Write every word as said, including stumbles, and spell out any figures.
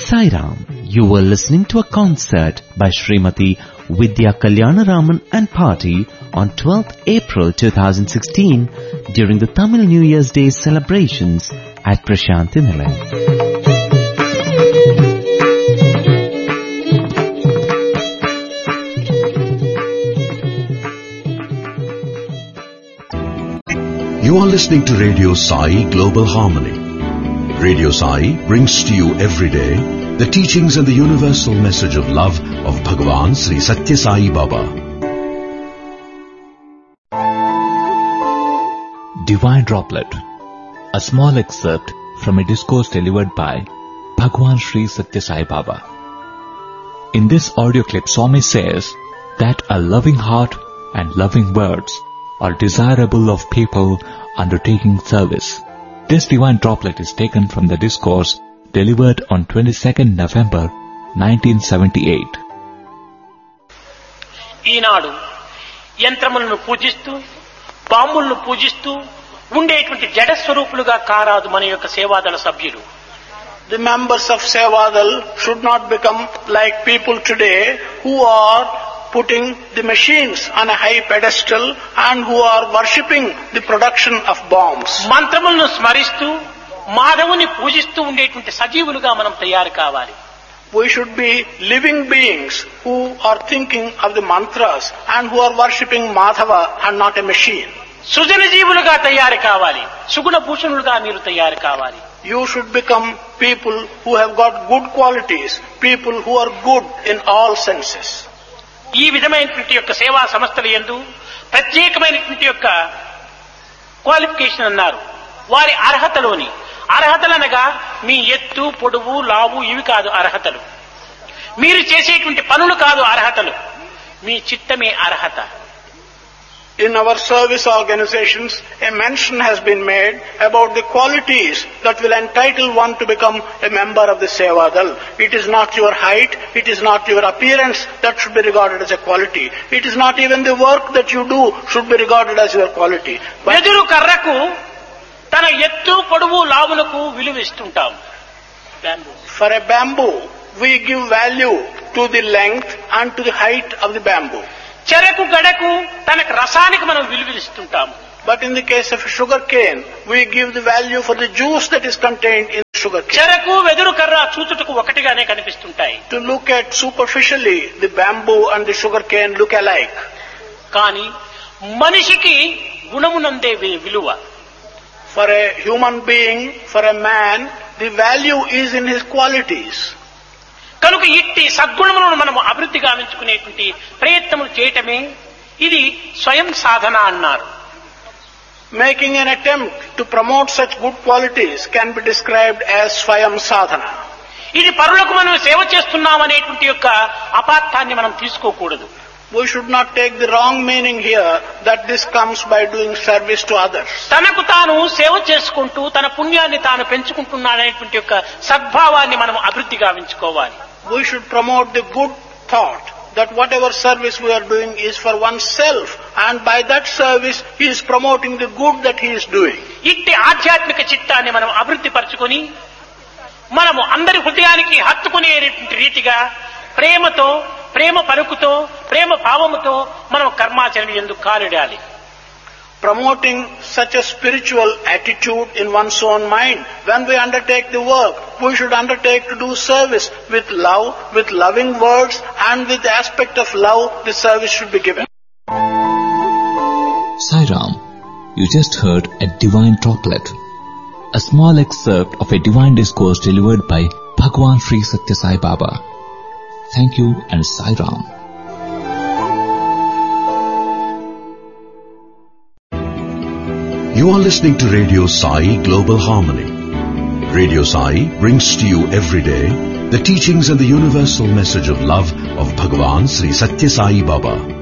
Sai Ram. You were listening to a concert by Srimati Vidya Kalyanaraman and Party on twelfth April twenty sixteen during the Tamil New Year's Day celebrations at Prashanthi Nilayam. You are listening to Radio Sai Global Harmony. Radio Sai brings to you every day the teachings and the universal message of love of Bhagavan Sri Satya Sai Baba. Divine Droplet, a small excerpt from a discourse delivered by Bhagavan Sri Satya Sai Baba. In this audio clip, Swami says that a loving heart and loving words are desirable of people undertaking service. This divine droplet is taken from the discourse delivered on twenty-second November nineteen seventy-eight. ఈనాడు యంత్రములను పూజిస్తూ బాంబులను పూజిస్తూ ఉండేటువంటి జడ స్వరూపులుగా కారాదు మన యొక్క సేవాదళ సభ్యులు. The members of Sevadal should not become like people today who are putting the machines on a high pedestal and who are worshipping the production of bombs. మంత్రములను స్మరిస్తూ మాధవుని పూజిస్తూ ఉండేటువంటి సజీవులుగా మనం తయారు కావాలి. We should be living beings who are thinking of the mantras and who are worshipping Madhava and not a machine. సృజన జీవులుగా తయారు కావాలి. సుగుణ భూషణులుగా మీరు తయారు కావాలి. You should become people who have got good qualities, people who are good in all senses. ఈ విధమైనటువంటి యొక్క సేవా సంస్థల యందు ప్రత్యేకమైనటువంటి యొక్క క్వాలిఫికేషన్ అన్నారు. వారి అర్హతలోని అర్హతలనగా మీ ఎత్తు పొడవు లావు ఇవి కాదు అర్హతలు. మీరు చేసేటువంటి పనులు కాదు అర్హతలు. మీ చిత్తమే అర్హత. In our service organizations, a mention has been made about the qualities that will entitle one to become a member of the Sevadal. It is not your height, it is not your appearance that should be regarded as a quality. It is not even the work that you do should be regarded as your quality. వెదురు కర్రకు తన ఎత్తు పొడవు లావులకు విలువ ఇస్తుంటాం. For a bamboo, we give value to the length and to the height of the bamboo. చెరకు గడకు తనకు రసానికి మనం విలువిస్తుంటాము. But in the case of sugar cane, we give the value for the juice that is contained in sugar cane. చెరకు వెదురు కర్ర చూచుటకు ఒకటిగానే కనిపిస్తుంటాయి. To look at superficially, the bamboo and the sugar cane look alike. కానీ మనిషికి గుణమునందే విలువ. For a human being, for a man, the value is in his qualities. కనుక ఇట్టి సద్గుణములను మనం అభివృద్ధి గావించుకునేటువంటి ప్రయత్నములు చేయటమే ఇది స్వయం సాధన అన్నారు. Making an attempt to promote such good qualities can be described as swayam sadhana. ఇది పరులకు మనం సేవ చేస్తున్నామనేటువంటి యొక్క అపార్థాన్ని మనం తీసుకోకూడదు. We should not take the wrong meaning here that this comes by doing service to others. తనకు తాను సేవ చేసుకుంటూ తన పుణ్యాన్ని తాను పెంచుకుంటున్నాడనేటువంటి యొక్క సద్భావాన్ని మనం అభివృద్ధి గావించుకోవాలి. We should promote the good thought that whatever service we are doing is for oneself, and by that service he is promoting the good that he is doing. ఇట్టి ఆధ్యాత్మిక చిత్తాన్ని మనం అభివృద్ధి పరచుకొని మనము అందరి హృదయానికి హత్తుకునే రీతిగా ప్రేమతో ప్రేమ పలుకుతో ప్రేమ భావముతో మనం కర్మాచరణ యందు కాలిడాలి. Promoting such a spiritual attitude in one's own mind. When we undertake the work, we should undertake to do service with love, with loving words, and with the aspect of love, the service should be given. Sai Ram, you just heard a divine droplet, a small excerpt of a divine discourse delivered by Bhagavan Sri Satya Sai Baba. Thank you and Sai Ram. You are listening to Radio Sai Global Harmony. Radio Sai brings to you every day the teachings and the universal message of love of Bhagavan Sri Satya Sai Baba.